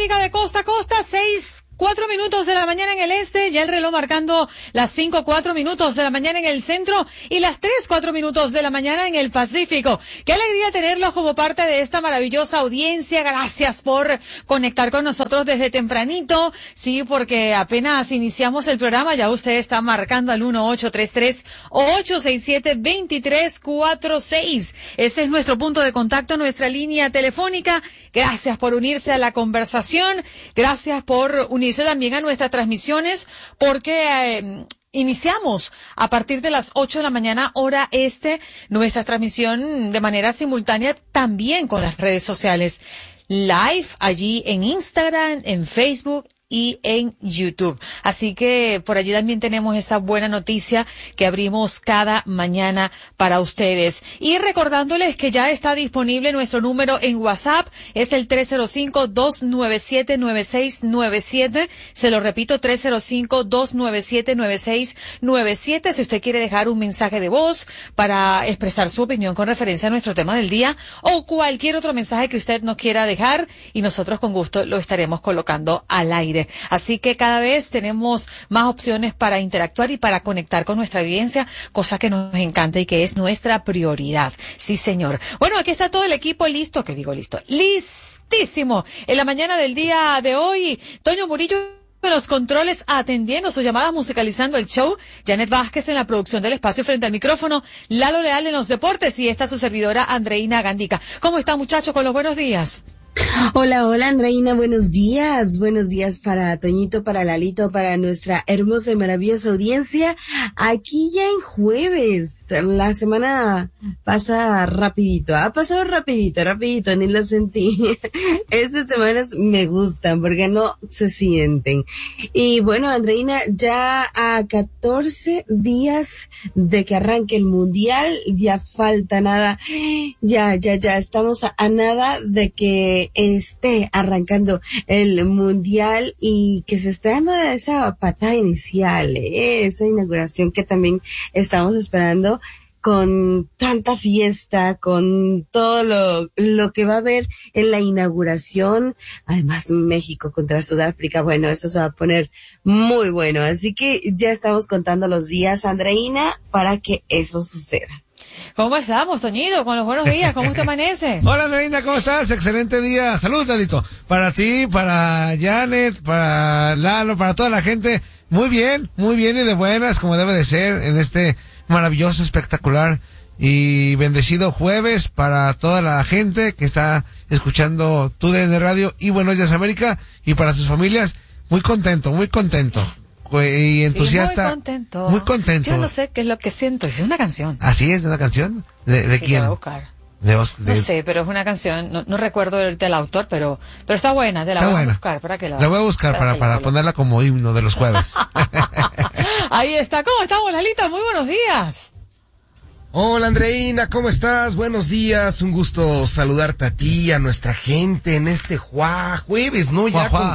América de costa a costa, 4 minutos de la mañana en el este, ya el reloj marcando las 4 minutos de la mañana en el centro y las 4 minutos de la mañana en el Pacífico. Qué alegría tenerlos como parte de esta maravillosa audiencia. Gracias por conectar con nosotros desde tempranito. Sí, porque apenas iniciamos el programa, ya usted está marcando al 1-833-867-2346. Ese es nuestro punto de contacto, nuestra línea telefónica. Gracias por unirse a la conversación. Gracias por unirse también a nuestras transmisiones, porque iniciamos a partir de las 8 de la mañana, hora este, nuestra transmisión de manera simultánea también con las redes sociales. Live allí en Instagram, en Facebook y en YouTube. Así que por allí también tenemos esa buena noticia que abrimos cada mañana para ustedes. Y recordándoles que ya está disponible nuestro número en WhatsApp, es el 305-297-9697. Se lo repito, 305-297-9697. Si usted quiere dejar un mensaje de voz para expresar su opinión con referencia a nuestro tema del día o cualquier otro mensaje que usted nos quiera dejar, y nosotros con gusto lo estaremos colocando al aire. Así que cada vez tenemos más opciones para interactuar y para conectar con nuestra audiencia, cosa que nos encanta y que es nuestra prioridad. Sí, señor. Bueno, aquí está todo el equipo listo, listísimo. En la mañana del día de hoy, Toño Murillo en los controles atendiendo sus llamadas, musicalizando el show, Janet Vázquez en la producción del espacio frente al micrófono, Lalo Leal en los deportes y esta su servidora Andreina Gandica. ¿Cómo están, muchachos, con los buenos días? Hola, Andreina, buenos días para Toñito, para Lalito, para nuestra hermosa y maravillosa audiencia, aquí ya en jueves. La semana pasa rapidito, ha pasado rapidito, ni lo sentí. Estas semanas me gustan porque no se sienten. Y bueno, Andreina, ya a 14 días de que arranque el mundial, ya falta nada, ya estamos a nada de que esté arrancando el mundial y que se esté dando esa patada inicial, esa inauguración que también estamos esperando, con tanta fiesta, con todo lo que va a haber en la inauguración. Además, México contra Sudáfrica, bueno, eso se va a poner muy bueno. Así que ya estamos contando los días, Andreina, para que eso suceda. ¿Cómo estamos, Toñito? Con los buenos días, ¿cómo te amanece? Hola, Andreina, ¿cómo estás? Excelente día. Saludos, Lalito. Para ti, para Janet, para Lalo, para toda la gente. Muy bien y de buenas, como debe de ser en este maravilloso, espectacular y bendecido jueves para toda la gente que está escuchando TUDN Radio y Buenos Días América, y para sus familias. Muy contento y entusiasta. Muy contento. Yo no sé qué es lo que siento. Es una canción. ¿Así es una canción? ¿De sí, quién? Voy a buscar. No sé, pero es una canción, no recuerdo del autor, pero está buena, la voy a buscar para que la voy a buscar para ponerla como himno de los jueves. Ahí está. ¿Cómo estamos, Lalita? Muy buenos días. Hola, Andreina, ¿cómo estás? Buenos días, un gusto saludarte a ti, a nuestra gente en este jueves, ¿no?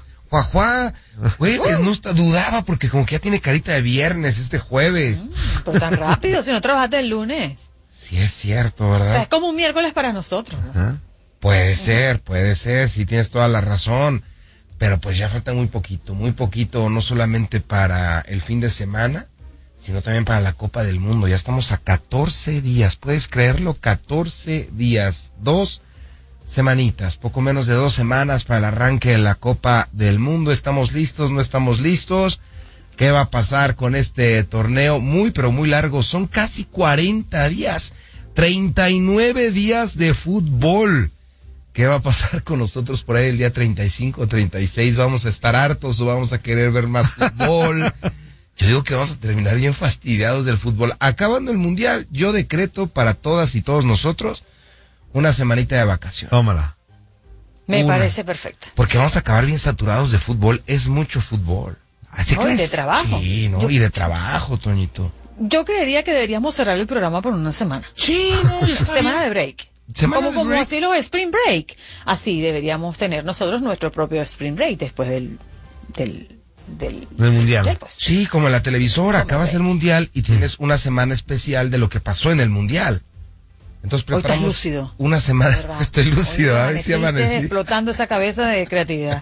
Jueves, no dudaba porque como que ya tiene carita de viernes este jueves. Pero tan rápido, si no trabajaste el lunes. Sí, es cierto, ¿verdad? O sea, es como un miércoles para nosotros, ¿no? Puede ser, sí tienes toda la razón, pero pues ya falta muy poquito, no solamente para el fin de semana, sino también para la Copa del Mundo. Ya estamos a 14 días, ¿puedes creerlo? 14 días, 2 semanitas, poco menos de 2 semanas para el arranque de la Copa del Mundo. ¿Estamos listos? ¿No estamos listos? ¿Qué va a pasar con este torneo muy, pero muy largo? Son casi 40 días, 39 días de fútbol. ¿Qué va a pasar con nosotros por ahí el día 35, 36? ¿Vamos a estar hartos o vamos a querer ver más fútbol? Yo digo que vamos a terminar bien fastidiados del fútbol. Acabando el mundial, yo decreto para todas y todos nosotros una semanita de vacaciones. Tómala. Me parece perfecto. Porque vamos a acabar bien saturados de fútbol. Es mucho fútbol. ¿Así no, y de trabajo. Sí, ¿no? Y de trabajo, Toñito. Yo creería que deberíamos cerrar el programa por una semana. Sí, no, semana de break. Como así los Spring Break. Así deberíamos tener nosotros nuestro propio Spring Break después del mundial. Pues. Sí, como en la televisora, acabas el mundial y tienes una semana especial de lo que pasó en el mundial. Entonces Hoy estás preparamos lúcido, una semana. ¿verdad? Estoy lúcido, Hoy a ver si amanecí. explotando esa cabeza de creatividad.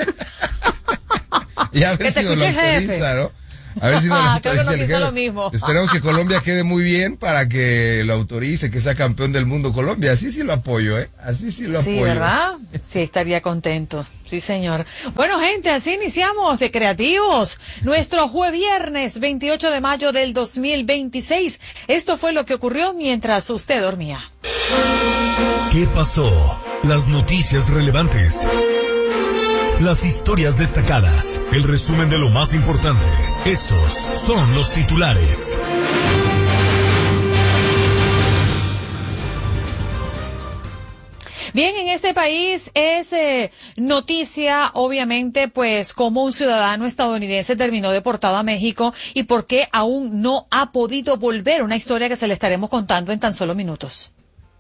Y a ver Que si te nos lo escuche el autoriza, jefe. ¿no? A ver si nos lo Creo autoriza que nos el piensa jefe. lo mismo. Esperemos que Colombia quede muy bien para que lo autorice, que sea campeón del mundo Colombia. Así sí lo apoyo, ¿eh? Así sí lo Sí, apoyo. ¿verdad? Sí, estaría contento. Sí, señor. Bueno, gente, así iniciamos de Creativos. Nuestro viernes 28 de mayo del 2026. Esto fue lo que ocurrió mientras usted dormía. ¿Qué pasó? Las noticias relevantes. Las historias destacadas. El resumen de lo más importante. Estos son los titulares. Bien, en este país es noticia, obviamente, pues cómo un ciudadano estadounidense terminó deportado a México y por qué aún no ha podido volver. Una historia que se le estaremos contando en tan solo minutos.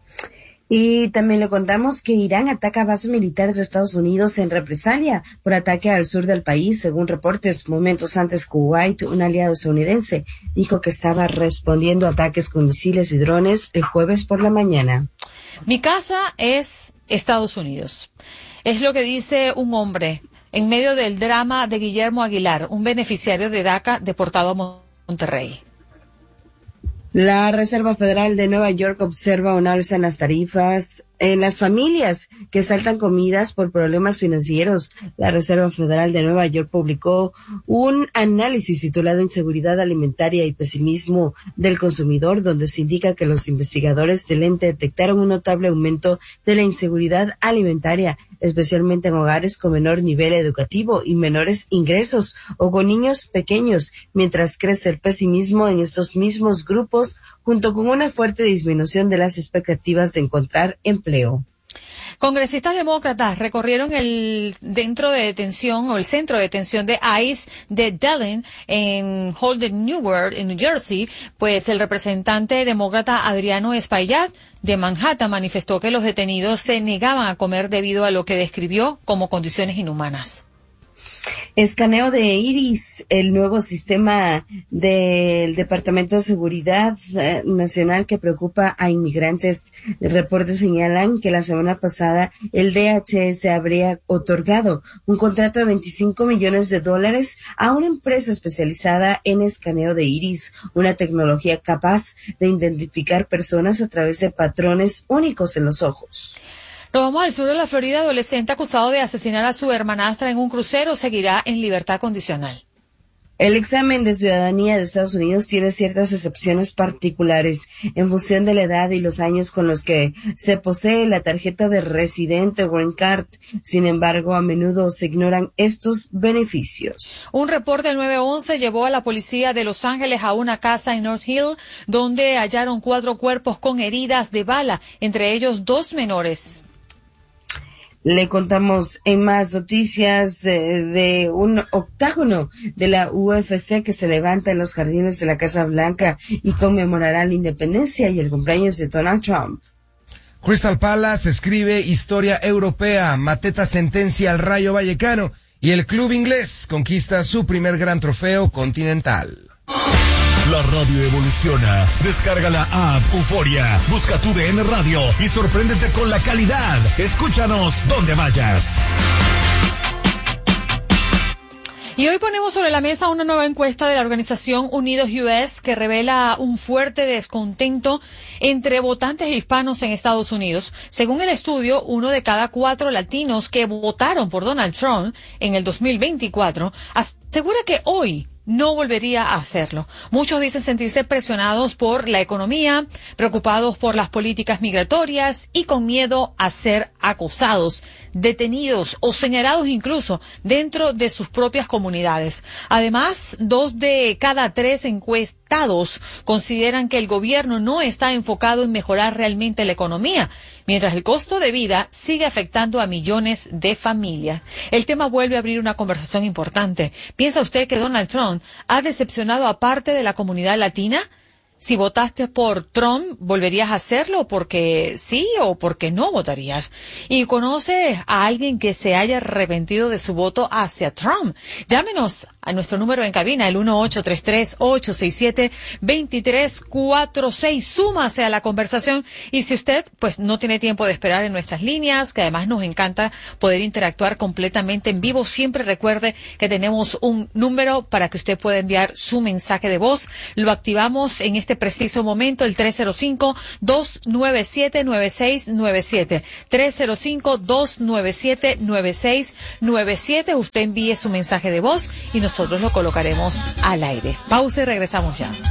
Y también le contamos que Irán ataca bases militares de Estados Unidos en represalia por ataque al sur del país. Según reportes, momentos antes Kuwait, un aliado estadounidense, dijo que estaba respondiendo a ataques con misiles y drones el jueves por la mañana. Mi casa es Estados Unidos. Es lo que dice un hombre en medio del drama de Guillermo Aguilar, un beneficiario de DACA deportado a Monterrey. La Reserva Federal de Nueva York observa un alza en las tarifas en las familias que saltan comidas por problemas financieros. La Reserva Federal de Nueva York publicó un análisis titulado Inseguridad Alimentaria y Pesimismo del Consumidor, donde se indica que los investigadores del ente detectaron un notable aumento de la inseguridad alimentaria, especialmente en hogares con menor nivel educativo y menores ingresos o con niños pequeños, mientras crece el pesimismo en estos mismos grupos, junto con una fuerte disminución de las expectativas de encontrar empleo. Congresistas demócratas recorrieron el centro de detención de ICE de Dillon en Holden Newark, en New Jersey, pues el representante demócrata Adriano Espaillat de Manhattan manifestó que los detenidos se negaban a comer debido a lo que describió como condiciones inhumanas. Escaneo de iris, el nuevo sistema del Departamento de Seguridad Nacional que preocupa a inmigrantes. Reportes señalan que la semana pasada el DHS habría otorgado un contrato de $25 millones a una empresa especializada en escaneo de iris, una tecnología capaz de identificar personas a través de patrones únicos en los ojos. Nos vamos al sur de la Florida. Adolescente acusado de asesinar a su hermanastra en un crucero seguirá en libertad condicional. El examen de ciudadanía de Estados Unidos tiene ciertas excepciones particulares en función de la edad y los años con los que se posee la tarjeta de residente o Green Card. Sin embargo, a menudo se ignoran estos beneficios. Un reporte del 911 llevó a la policía de Los Ángeles a una casa en North Hill, donde hallaron 4 cuerpos con heridas de bala, entre ellos 2 menores. Le contamos en más noticias de un octágono de la UFC que se levanta en los jardines de la Casa Blanca y conmemorará la independencia y el cumpleaños de Donald Trump. Crystal Palace escribe historia europea, Mateta sentencia al Rayo Vallecano y el club inglés conquista su primer gran trofeo continental. La radio evoluciona. Descarga la app Euforia. Busca tu DN Radio y sorpréndete con la calidad. Escúchanos donde vayas. Y hoy ponemos sobre la mesa una nueva encuesta de la organización Unidos US que revela un fuerte descontento entre votantes hispanos en Estados Unidos. Según el estudio, 1 de cada 4 latinos que votaron por Donald Trump en el 2024 asegura que hoy no volvería a hacerlo. Muchos dicen sentirse presionados por la economía, preocupados por las políticas migratorias y con miedo a ser acosados, detenidos o señalados incluso dentro de sus propias comunidades. Además, 2 de cada 3 encuestados consideran que el gobierno no está enfocado en mejorar realmente la economía, mientras el costo de vida sigue afectando a millones de familias. El tema vuelve a abrir una conversación importante. ¿Piensa usted que Donald Trump ha decepcionado a parte de la comunidad latina? Si votaste por Trump, ¿volverías a hacerlo porque sí o porque no votarías? ¿Y conoces a alguien que se haya arrepentido de su voto hacia Trump? Llámenos a nuestro número en cabina, el 1833-867-2346. Súmase a la conversación y si usted pues no tiene tiempo de esperar en nuestras líneas, que además nos encanta poder interactuar completamente en vivo, siempre recuerde que tenemos un número para que usted pueda enviar su mensaje de voz. Lo activamos en este preciso momento, el 305-297-9697. 305-297-9697. Usted envíe su mensaje de voz y nosotros lo colocaremos al aire. Pausa y regresamos ya.